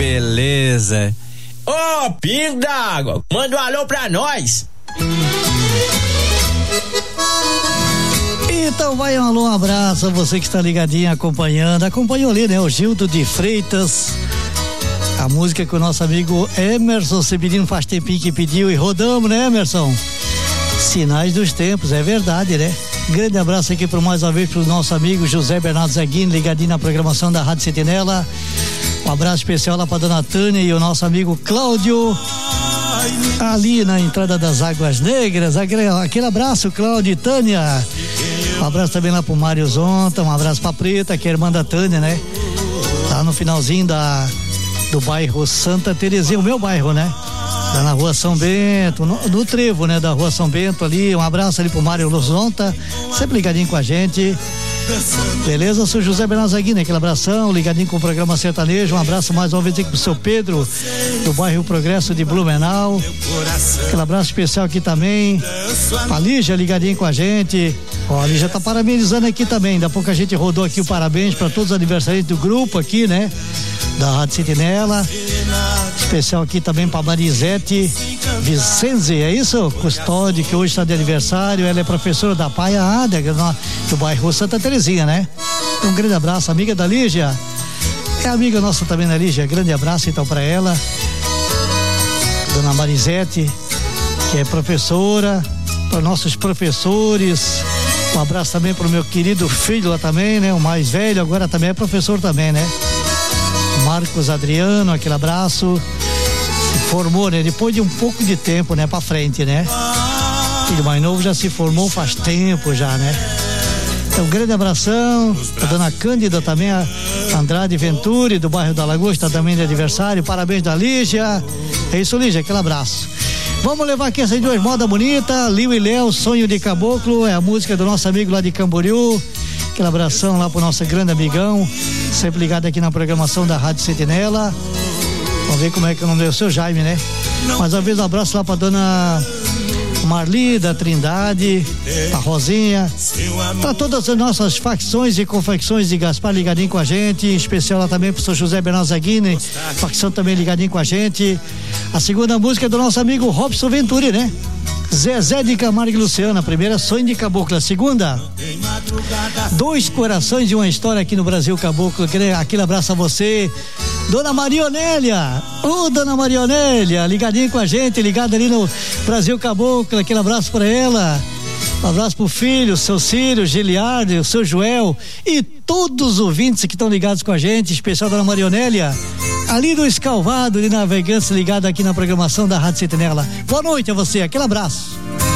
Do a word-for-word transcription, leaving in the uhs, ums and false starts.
beleza. Ô, oh, Pingo d'Água, manda um alô pra nós. Então vai um alô, um abraço a você que está ligadinho, acompanhando. Acompanhou ali, né? O Gildo de Freitas. A música que o nosso amigo Emerson Severino faz tempinho que pediu e rodamos, né, Emerson? Sinais dos tempos, é verdade, né? Grande abraço aqui por mais uma vez pro nosso amigo José Bernardo Zaguini, ligadinho na programação da Rádio Sentinela. Um abraço especial lá pra dona Tânia e o nosso amigo Cláudio, ali na entrada das Águas Negras. Aquele abraço, Cláudio e Tânia. Um abraço também lá pro Mário Zonta, um abraço pra Preta, que é irmã da Tânia, né? Tá no finalzinho da, do bairro Santa Terezinha, o meu bairro, né? Tá na rua São Bento, no, no trevo, né? Da rua São Bento ali. Um abraço ali pro Mário Zonta, sempre ligadinho com a gente. Beleza, eu sou José Bernardo Zaguini, aquele abração, ligadinho com o programa sertanejo. Um abraço mais uma vez aqui pro seu Pedro, do bairro Progresso de Blumenau. Aquele abraço especial aqui também pra Lígia, ligadinho com a gente. Ó, a Lígia tá parabenizando aqui também. Daqui a pouco a gente rodou aqui o parabéns para todos os aniversariantes do grupo aqui, né? Da Rádio Sentinela. Especial aqui também pra Marisete Vicenzi, é isso? Custódio, que hoje está de aniversário. Ela é professora da Paia Ada, do bairro Santa Terezinha, né? Um grande abraço, amiga da Lígia. É amiga nossa também, né, Lígia? Grande abraço então pra ela. Dona Marisete, que é professora, para nossos professores. Um abraço também pro meu querido filho lá também, né? O mais velho, agora também é professor também, né? Marcos Adriano, aquele abraço. Se formou, né? Depois de um pouco de tempo, né? Pra frente, né? Filho mais novo já se formou faz tempo já, né? Então, um grande abração. A dona Cândida também, a Andrade Venturi, do bairro da Lagoa, está também de aniversário. Parabéns da Lígia. É isso, Lígia, aquele abraço. Vamos levar aqui essas duas modas bonitas. Liu e Léo, Sonho de Caboclo, é a música do nosso amigo lá de Camboriú. Aquele abração lá pro nosso grande amigão, sempre ligado aqui na programação da Rádio Sentinela. Vamos ver como é que o nome é o seu Jaime, né? Mais uma vez um abraço lá pra dona Marli da Trindade, a Rosinha, para todas as nossas facções e confecções de Gaspar ligadinho com a gente, em especial lá também pro seu José Bernardo Zaguini, facção também ligadinho com a gente. A segunda música é do nosso amigo Robson Venturi, né? Zezé de Camargo e Luciana, a primeira Sonho de Caboclo, a segunda Dois Corações e uma História aqui no Brasil Caboclo. Aquele abraço a você, dona Marionélia. Ô, oh, dona Marionélia, ligadinho com a gente, ligada ali no Brasil Caboclo, aquele abraço para ela. Um abraço pro filho, seu Círio, Giliardo, o seu Joel e todos os ouvintes que estão ligados com a gente, especial da dona Marionélia, ali do Escalvado, ali na Vegança, ligado aqui na programação da Rádio Sentinela. Boa noite a você, aquele abraço.